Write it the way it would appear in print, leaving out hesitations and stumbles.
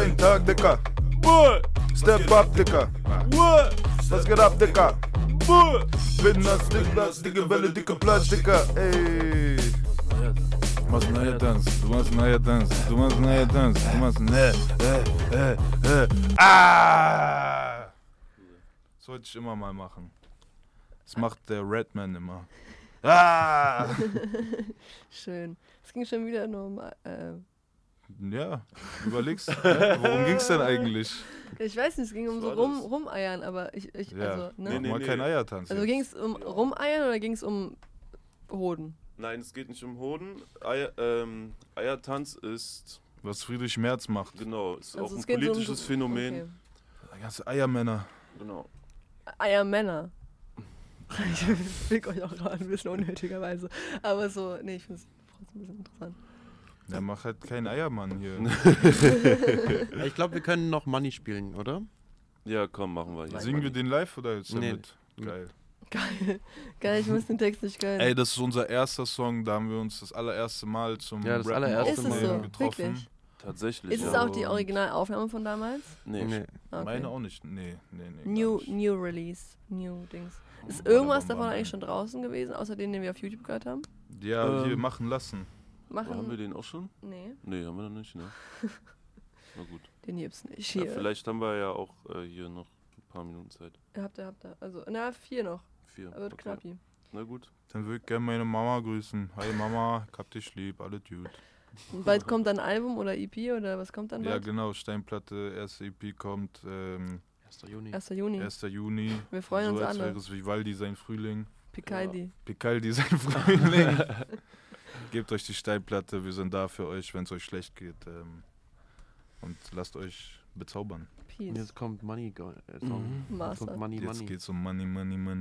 Jeden Tag, Dicker. Step up, Dicker. Was geht ab, Dicker? Bin das Dicker, dicke Welle, dicke Platz, Dicker. Ey. Du machst neuer Tanz, du machst neuer Tanz, du machst neuer Tanz, du machst Ah! Das wollte ich immer mal machen. Das macht der Redman immer. Ah! Schön. Es ging schon wieder nur um... Ja, überlegst du, worum ging's denn eigentlich? Ich weiß nicht, es ging um so Rumeiern, aber ich Ja, also, ne? mach mal keinen Eiertanz. Also ging es um Rumeiern oder ging es um Hoden? Nein, es geht nicht um Hoden. Eiertanz ist... Was Friedrich Merz macht. Genau, ist Also auch ein es geht so um politisches Phänomen. Okay. Ganze Eiermänner. Genau. Eiermänner. Ich fick euch auch gerade ein bisschen unnötigerweise. Aber so, nee, ich finde es trotzdem ein bisschen interessant. Der macht halt keinen Eiermann hier. Ich glaube, wir können noch Money spielen, oder? Ja, komm, machen wir hier. Singen wir den live oder jetzt Nee. damit? Geil. Geil, ich muss den Text nicht können. Ey, das ist unser erster Song, da haben wir uns das allererste Mal zum Ja, das Rappen allererste Ist es aufnehmen so? getroffen. Wirklich? Tatsächlich. Ist es ja. auch die Originalaufnahme von damals? Nee. Okay. Meine auch nicht. Nee. New gar nicht. Release, New Dings. Ist Warte, irgendwas warte, davon warte. eigentlich schon draußen gewesen, außer den wir auf YouTube gehört haben? Ja, hier machen lassen. Haben wir den auch schon? Nee, Nee, haben wir noch nicht, ne? Na gut. den gibt's nicht. Ja, Hier. vielleicht haben wir ja auch hier noch ein paar Minuten Zeit. Habt ihr. Also, 4 noch. 4. Aber wird knappi. Na gut. Dann würde ich gerne meine Mama grüßen. Hi Mama, ich hab dich lieb, alle Dude. Und bald kommt dann ein Album oder EP oder was kommt dann Ja, bald? genau, Steinplatte, erste EP kommt 1. Juni. 1. Juni. 1. Juni. Wir freuen uns so, als alle. wäre es Vivaldi sein Frühling. Picaldi. Picaldi sein Frühling. Gebt euch die Steinplatte, wir sind da für euch, wenn es euch schlecht geht. Und lasst euch bezaubern. Peace. Jetzt kommt Money Song. Jetzt Master. kommt Money. Jetzt geht's um Money.